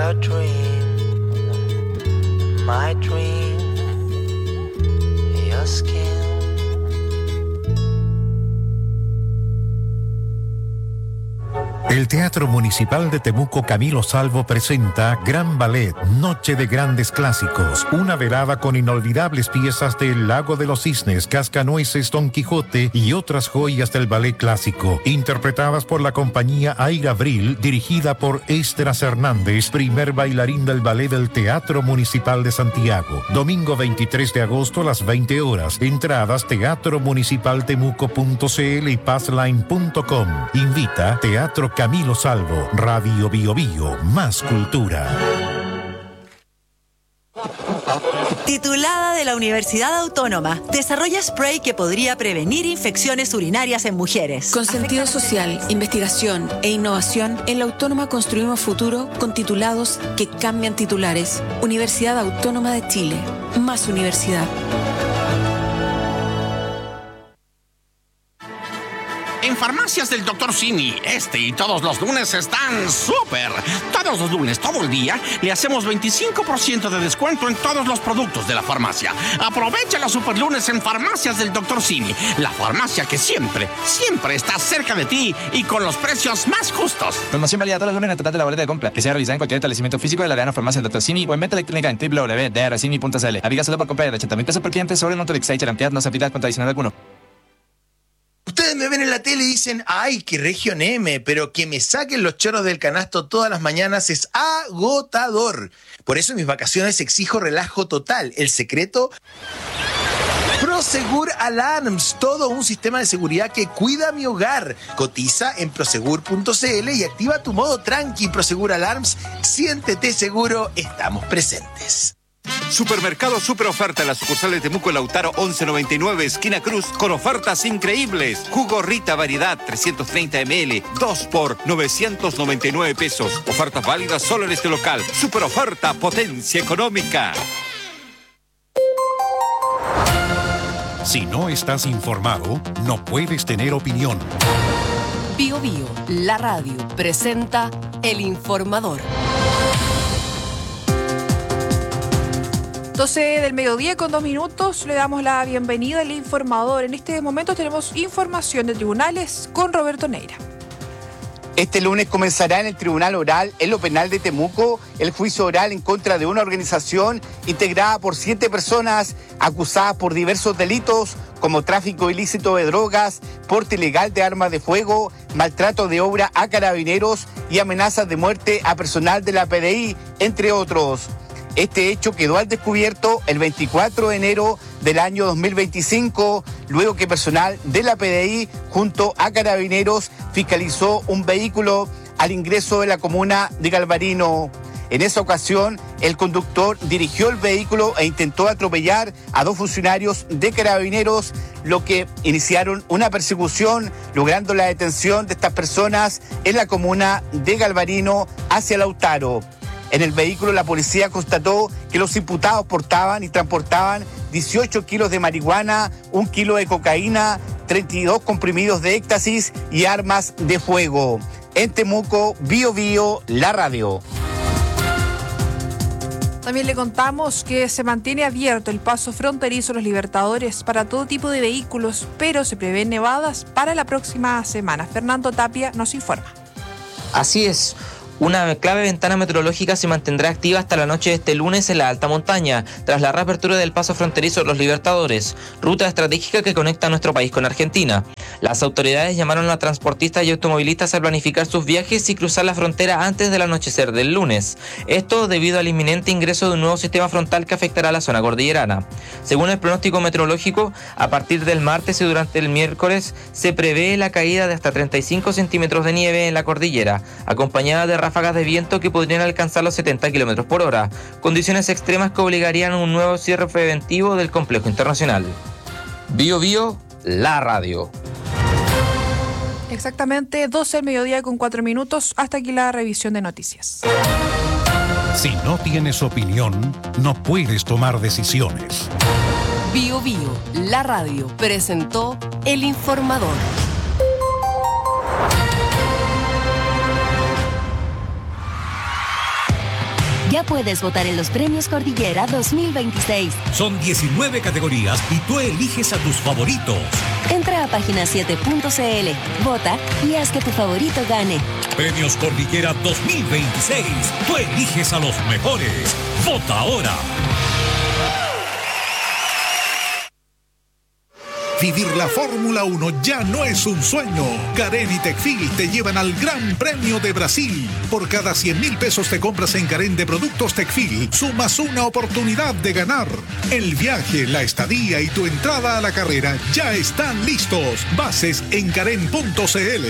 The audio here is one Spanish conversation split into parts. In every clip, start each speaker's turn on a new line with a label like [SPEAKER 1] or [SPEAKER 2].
[SPEAKER 1] a dream, my dream, your skin.
[SPEAKER 2] El Teatro Municipal de Temuco Camilo Salvo presenta Gran Ballet, Noche de Grandes Clásicos, una velada con inolvidables piezas de El Lago de los Cisnes, Cascanueces, Don Quijote y otras joyas del ballet clásico, interpretadas por la compañía Aira Abril, dirigida por Esteras Hernández, primer bailarín del ballet del Teatro Municipal de Santiago. Domingo 23 de agosto a las 20 horas. Entradas teatromunicipaltemuco.cl y passline.com. Invita Teatro Camilo Salvo, Radio Bio Bio, más cultura.
[SPEAKER 3] Titulada de la Universidad Autónoma, desarrolla spray que podría prevenir infecciones urinarias en mujeres.
[SPEAKER 4] Con sentido social, investigación e innovación, en la Autónoma construimos futuro con titulados que cambian titulares. Universidad Autónoma de Chile, más universidad.
[SPEAKER 5] En Farmacias del Dr. Simi, este y todos los lunes están súper. Todos los lunes, todo el día, le hacemos 25% de descuento en todos los productos de la farmacia. Aprovecha los super lunes en Farmacias del Dr. Simi, la farmacia que siempre, siempre está cerca de ti y con los precios más justos.
[SPEAKER 6] Promoción válida todos los lunes en el total de la boleta de compra, que sea realizada en cualquier establecimiento físico de la Arena Farmacia del Dr. Simi o en venta electrónica en www.drcimi.cl. Aplica solo por compra de 80.000 pesos por cliente sobre Notorix y cantidad no se aplica con adicional alguno.
[SPEAKER 7] Ustedes me ven en la tele y dicen, ¡ay, qué región M! Pero que me saquen los chorros del canasto todas las mañanas es agotador. Por eso en mis vacaciones exijo relajo total. El secreto... Prosegur Alarms, todo un sistema de seguridad que cuida mi hogar. Cotiza en prosegur.cl y activa tu modo tranqui. Prosegur Alarms, siéntete seguro, estamos presentes.
[SPEAKER 8] Supermercado Super Oferta en la sucursal de Temuco Lautaro 1199, esquina Cruz, con ofertas increíbles. Jugo Rita variedad 330 ml, 2 por 999 pesos. Ofertas válidas solo en este local. Super Oferta, potencia económica.
[SPEAKER 2] Si no estás informado, no puedes tener opinión.
[SPEAKER 9] Bio Bio, la radio, presenta El Informador.
[SPEAKER 10] 12 del mediodía con 2 minutos, le damos la bienvenida al Informador. En este momento tenemos información de tribunales con Roberto Neira.
[SPEAKER 11] Este lunes comenzará en el Tribunal Oral, en lo penal de Temuco, el juicio oral en contra de una organización integrada por 7 personas acusadas por diversos delitos como tráfico ilícito de drogas, porte ilegal de armas de fuego, maltrato de obra a carabineros y amenazas de muerte a personal de la PDI, entre otros. Este hecho quedó al descubierto el 24 de enero del año 2025, luego que personal de la PDI junto a carabineros fiscalizó un vehículo al ingreso de la comuna de Galvarino. En esa ocasión, el conductor dirigió el vehículo e intentó atropellar a 2 funcionarios de carabineros, lo que iniciaron una persecución, logrando la detención de estas personas en la comuna de Galvarino hacia Lautaro. En el vehículo la policía constató que los imputados portaban y transportaban 18 kilos de marihuana, 1 kilo de cocaína, 32 comprimidos de éxtasis y armas de fuego. En Temuco, Bio Bio, la radio.
[SPEAKER 10] También le contamos que se mantiene abierto el paso fronterizo Los Libertadores para todo tipo de vehículos, pero se prevén nevadas para la próxima semana. Fernando Tapia nos informa.
[SPEAKER 12] Así es. Una clave ventana meteorológica se mantendrá activa hasta la noche de este lunes en la alta montaña, tras la reapertura del paso fronterizo Los Libertadores, ruta estratégica que conecta a nuestro país con Argentina. Las autoridades llamaron a transportistas y automovilistas a planificar sus viajes y cruzar la frontera antes del anochecer del lunes. Esto debido al inminente ingreso de un nuevo sistema frontal que afectará a la zona cordillerana. Según el pronóstico meteorológico, a partir del martes y durante el miércoles se prevé la caída de hasta 35 centímetros de nieve en la cordillera, acompañada de ráfagas de viento que podrían alcanzar los 70 km por hora, condiciones extremas que obligarían a un nuevo cierre preventivo del complejo internacional. Bio Bio, la radio.
[SPEAKER 10] Exactamente 12 del mediodía con 4 minutos. Hasta aquí la revisión de noticias.
[SPEAKER 2] Si no tienes opinión, no puedes tomar decisiones.
[SPEAKER 9] Bio Bio, la radio, presentó El Informador.
[SPEAKER 13] Ya puedes votar en los Premios Cordillera 2026.
[SPEAKER 14] Son 19 categorías y tú eliges a tus favoritos.
[SPEAKER 13] Entra a página7.cl, vota y haz que tu favorito gane.
[SPEAKER 14] Premios Cordillera 2026. Tú eliges a los mejores. Vota ahora.
[SPEAKER 15] Vivir la Fórmula 1 ya no es un sueño. Carén y Tecfil te llevan al Gran Premio de Brasil. Por cada 100.000 pesos te compras en Carén de productos Tecfil, sumas una oportunidad de ganar. El viaje, la estadía y tu entrada a la carrera ya están listos. Bases en carén.cl.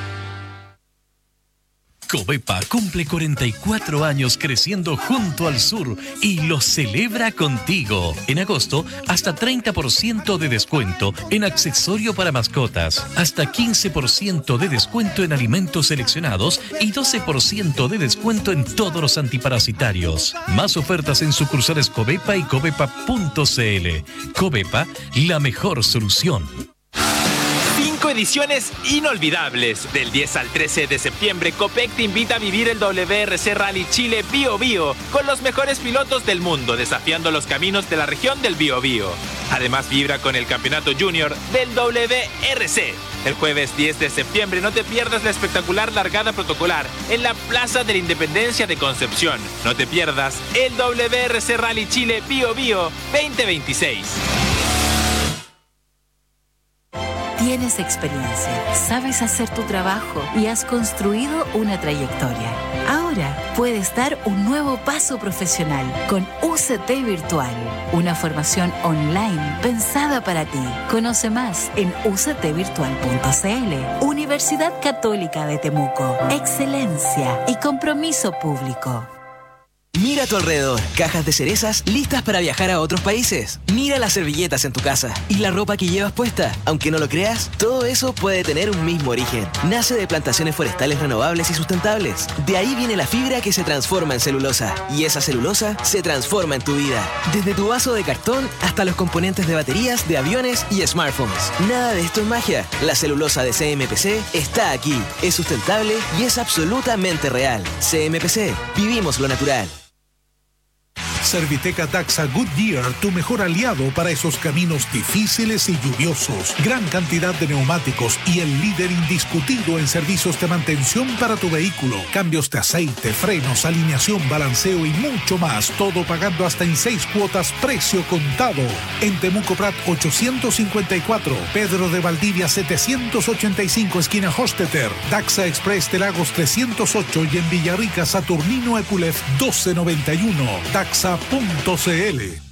[SPEAKER 16] Covepa cumple 44 años creciendo junto al sur y lo celebra contigo. En agosto, hasta 30% de descuento en accesorio para mascotas, hasta 15% de descuento en alimentos seleccionados y 12% de descuento en todos los antiparasitarios. Más ofertas en sucursales Covepa y covepa.cl. Covepa, la mejor solución.
[SPEAKER 17] 5 ediciones inolvidables. Del 10 al 13 de septiembre, Copec te invita a vivir el WRC Rally Chile Bío Bío con los mejores pilotos del mundo desafiando los caminos de la región del Biobío. Además, vibra con el campeonato junior del WRC. El jueves 10 de septiembre no te pierdas la espectacular largada protocolar en la Plaza de la Independencia de Concepción. No te pierdas el WRC Rally Chile Bío Bío 2026.
[SPEAKER 18] Tienes experiencia, sabes hacer tu trabajo y has construido una trayectoria. Ahora puedes dar un nuevo paso profesional con UCT Virtual, una formación online pensada para ti. Conoce más en uctvirtual.cl. Universidad Católica de Temuco. Excelencia y compromiso público.
[SPEAKER 19] Mira a tu alrededor, cajas de cerezas listas para viajar a otros países. Mira las servilletas en tu casa y la ropa que llevas puesta. Aunque no lo creas, todo eso puede tener un mismo origen. Nace de plantaciones forestales renovables y sustentables. De ahí viene la fibra que se transforma en celulosa. Y esa celulosa se transforma en tu vida. Desde tu vaso de cartón hasta los componentes de baterías, de aviones y smartphones. Nada de esto es magia. La celulosa de CMPC está aquí. Es sustentable y es absolutamente real. CMPC, vivimos lo natural.
[SPEAKER 15] Serviteca Daxa Goodyear, tu mejor aliado para esos caminos difíciles y lluviosos. Gran cantidad de neumáticos y el líder indiscutido en servicios de mantención para tu vehículo. Cambios de aceite, frenos, alineación, balanceo y mucho más. Todo pagando hasta en 6 cuotas, precio contado. En Temuco Prat 854, Pedro de Valdivia 785, esquina Hostetter. Daxa Express de Lagos 308 y en Villarrica Saturnino Epulef 1291. Daxa.cl.